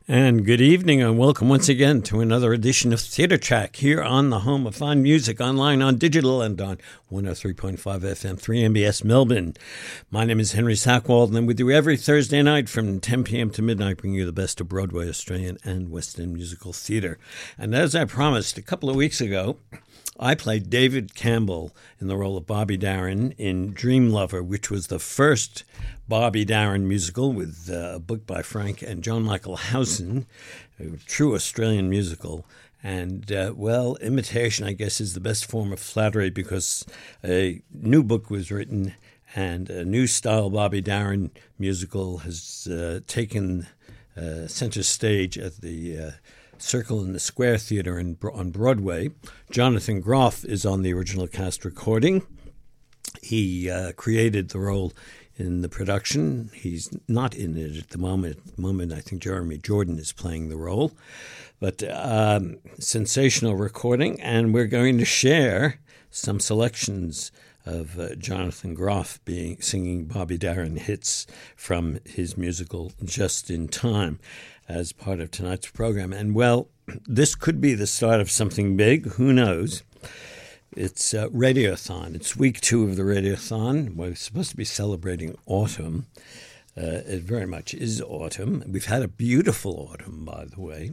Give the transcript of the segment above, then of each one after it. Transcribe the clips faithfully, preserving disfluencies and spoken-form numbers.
And good evening and welcome once again to another edition of Theatre Track here on the home of fine music, online, on digital, and on one oh three point five F M, three M B S Melbourne. My name is Henry Sackwald, and I'm with you every Thursday night from ten p.m. to midnight, bringing you the best of Broadway, Australian, and West End musical theatre. And as I promised a couple of weeks ago, I played David Campbell in the role of Bobby Darin in Dream Lover, which was the first Bobby Darin musical with uh, a book by Frank and John Michael Howson, a true Australian musical. And, uh, well, imitation, I guess, is the best form of flattery because a new book was written and a new style Bobby Darin musical has uh, taken uh, center stage at the uh, Circle in the Square Theatre in, on Broadway. Jonathan Groff is on the original cast recording. He uh, created the role in the production. He's not in it at the moment. At the moment, I think Jeremy Jordan is playing the role. But um, sensational recording, and we're going to share some selections of uh, Jonathan Groff being singing Bobby Darin hits from his musical Just in Time as part of tonight's program. And, well, this could be the start of something big. Who knows? It's uh, Radiothon. It's week two of the Radiothon. We're supposed to be celebrating autumn. Uh, it very much is autumn. We've had a beautiful autumn, by the way.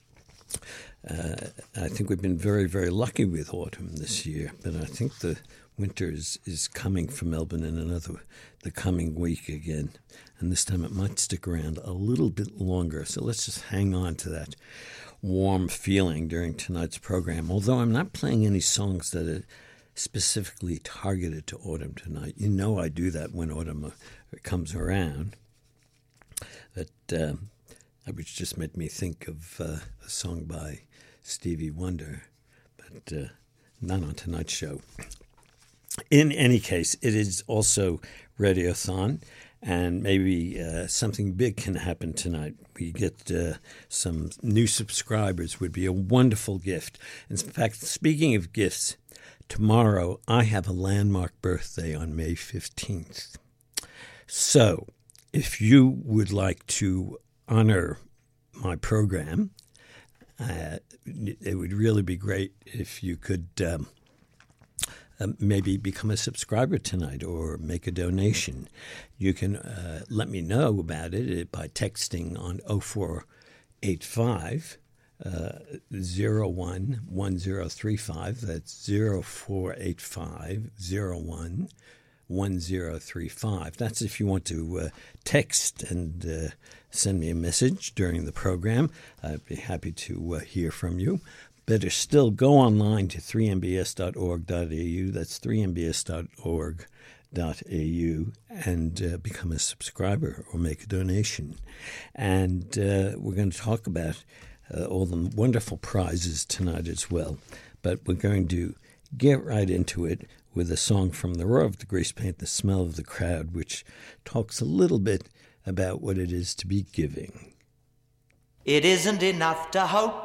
Uh, I think we've been very, very lucky with autumn this year. But I think the winter is, is coming for Melbourne in another, the coming week again. And this time it might stick around a little bit longer. So let's just hang on to that warm feeling during tonight's program, although I'm not playing any songs that are specifically targeted to autumn tonight. You know I do that when autumn comes around. But uh, which just made me think of uh, a song by Stevie Wonder, but uh, not on tonight's show. In any case, it is also Radiothon, and maybe uh, something big can happen tonight. We get uh, some new subscribers would be a wonderful gift. In fact, speaking of gifts, tomorrow I have a landmark birthday on May fifteenth. So if you would like to honor my program, uh, it would really be great if you could um, Uh, maybe become a subscriber tonight or make a donation. You can uh, let me know about it by texting on oh four eight five, oh one one oh three five. That's oh four eight five, oh one one oh three five. That's if you want to uh, text and uh, send me a message during the program. I'd be happy to uh, hear from you. Better still, go online to three m b s dot org dot a u. That's three m b s dot org dot a u and uh, become a subscriber or make a donation. And uh, we're going to talk about uh, all the wonderful prizes tonight as well. But we're going to get right into it with a song from The Roar of the Grease Paint, The Smell of the Crowd, which talks a little bit about what it is to be giving. It isn't enough to hope